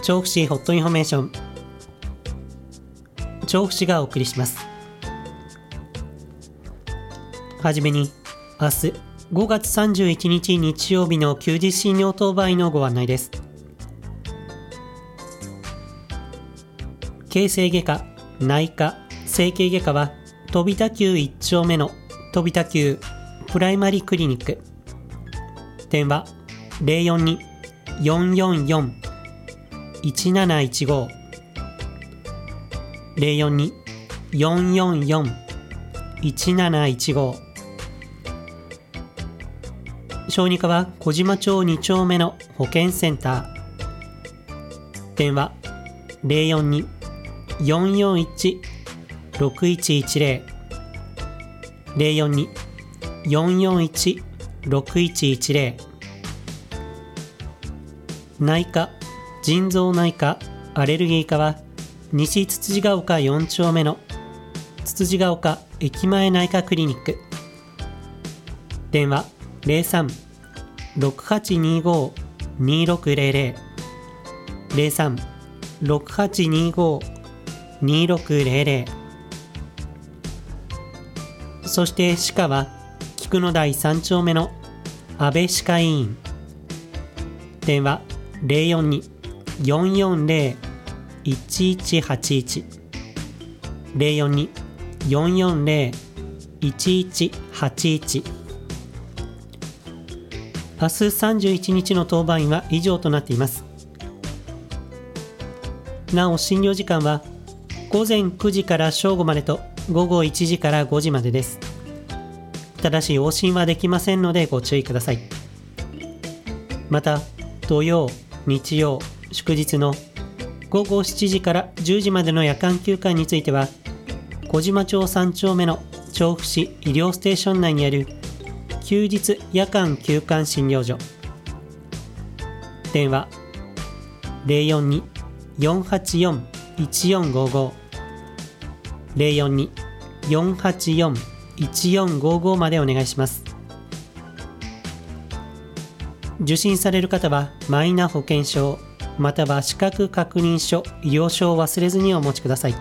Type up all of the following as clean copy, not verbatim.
調布市ホットインフォメーション、調布市がお送りします。はじめに、明日5月31日日曜日の休日診療当番のご案内です。形成外科、内科、整形外科は飛田急1丁目の飛田急プライマリクリニック。電話 042-444-1715 042-444-1715。小児科は小島町2丁目の保健センター。電話 042-441-6110 042-441-6110。内科、腎臓内科、アレルギー科は西つつじが丘4丁目のつつじが丘駅前内科クリニック。電話 03-6825-2600 03-6825-2600。そして歯科は菊野台3丁目の安倍歯科医院。電話 042-440-1181 042-440-1181。明日31日の当番員は以上となっています。なお診療時間は午前9時から正午までと午後1時から5時までです。ただし往診はできませんのでご注意ください。また土曜、日曜、祝日の午後7時から10時までの夜間休館については小島町3丁目の調布市医療ステーション内にある休日夜間休館診療所。電話 042-484-1455 042-484-1455 までお願いします。受診される方はマイナ保険証または資格確認書、医療証を忘れずにお持ちください。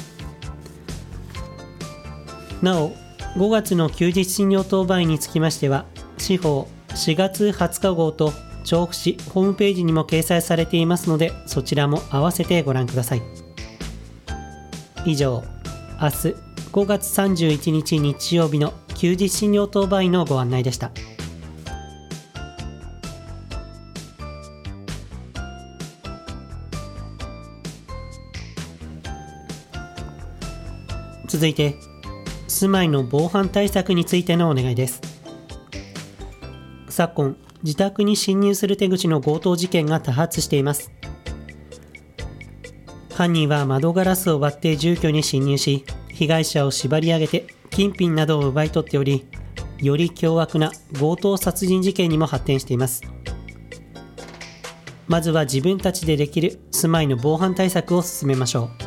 なお5月の休日診療当番員につきましては司法4月20日号と調布市ホームページにも掲載されていますので、そちらも合わせてご覧ください。以上、明日5月31日日曜日の休日診療当番員のご案内でした。続いて住まいの防犯対策についてのお願いです。昨今、自宅に侵入する手口の強盗事件が多発しています。犯人は窓ガラスを割って住居に侵入し、被害者を縛り上げて金品などを奪い取っており、より凶悪な強盗殺人事件にも発展しています。まずは自分たちでできる住まいの防犯対策を進めましょう。